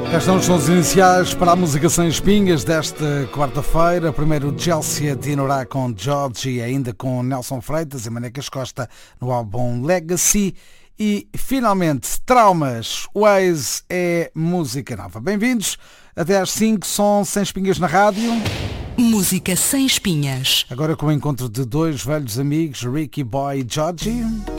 Cá estão os sons iniciais para a música sem espinhas desta quarta-feira. Primeiro Chelsea Dinorá com George, ainda com Nelson Freitas e Manecas Costa no álbum Legacy. E finalmente Traumas, Waze é música nova. Bem-vindos, até às 5, som sem espinhas na rádio. Música sem espinhas. Agora com o encontro de dois velhos amigos, Ricky Boy e Georgie.